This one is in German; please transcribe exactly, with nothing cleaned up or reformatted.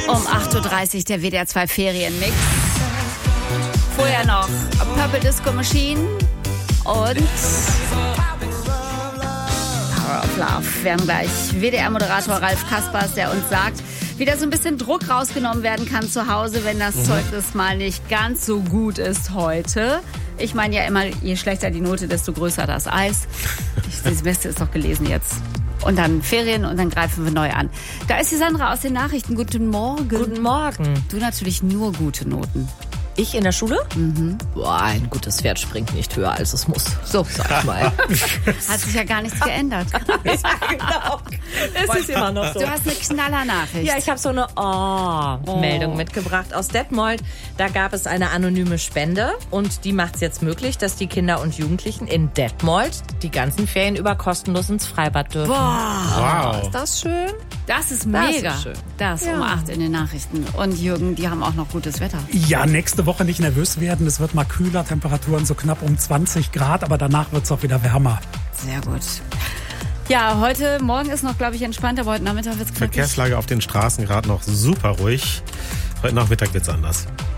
Um acht Uhr dreißig der W D R zwei Ferienmix. Vorher noch Purple Disco Machine und Power of Love. Wir haben gleich W D R-Moderator Ralf Kaspers, der uns sagt, wie da so ein bisschen Druck rausgenommen werden kann zu Hause, wenn das mhm. Zeugnis mal nicht ganz so gut ist heute. Ich meine ja immer, je schlechter die Note, desto größer das Eis. Das Beste ist doch gelesen jetzt. Und dann Ferien und dann greifen wir neu an. Da ist die Sandra aus den Nachrichten. Guten Morgen. Guten Morgen. Du natürlich nur gute Noten. Ich in der Schule? Mhm. Boah, ein gutes Pferd springt nicht höher, als es muss. So, sag ich mal. Hat sich ja gar nichts geändert. Ja, genau. Es ist immer noch so. Du hast eine Knallernachricht. Ja, ich habe so eine Oh-Meldung oh. mitgebracht aus Detmold. Da gab es eine anonyme Spende und die macht es jetzt möglich, dass die Kinder und Jugendlichen in Detmold die ganzen Ferien über kostenlos ins Freibad dürfen. Boah. Wow. Ist das schön? Das ist mega. Das ist schön. Das ja. um acht in den Nachrichten. Und Jürgen, die haben auch noch gutes Wetter. Ja, nächste Woche nicht nervös werden. Es wird mal kühler, Temperaturen so knapp um zwanzig Grad, aber danach wird es auch wieder wärmer. Sehr gut. Ja, heute Morgen ist noch, glaube ich, entspannt, aber heute Nachmittag wird es knackig. Verkehrslage auf den Straßen gerade noch super ruhig. Heute Nachmittag wird es anders.